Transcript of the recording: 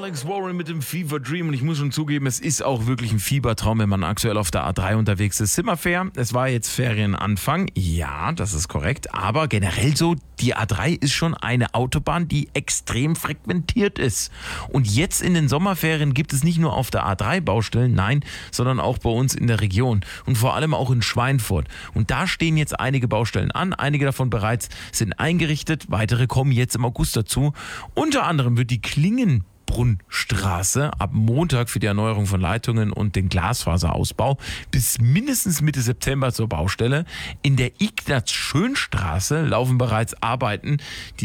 Alex Warren mit dem Fever Dream und ich muss schon zugeben, es ist auch wirklich ein Fiebertraum, wenn man aktuell auf der A3 unterwegs ist. Sind wir fair? Es war jetzt Ferienanfang, ja, das ist korrekt, aber generell so, die A3 ist schon eine Autobahn, die extrem frequentiert ist. Und jetzt in den Sommerferien gibt es nicht nur auf der A3 Baustellen, nein, sondern auch bei uns in der Region und vor allem auch in Schweinfurt. Und da stehen jetzt einige Baustellen an, einige davon bereits sind eingerichtet, weitere kommen jetzt im August dazu. Unter anderem wird die Klingenbrunnstraße ab Montag für die Erneuerung von Leitungen und den Glasfaserausbau bis mindestens Mitte September zur Baustelle. In der Ignaz-Schön-Straße laufen bereits Arbeiten, die